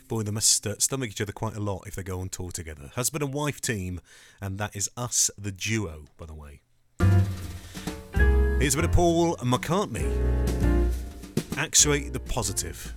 Boy, they must stomach each other quite a lot if they go on tour together. Husband and wife team, and that is Us, the duo, by the way. Here's a bit of Paul McCartney. Actuate the positive.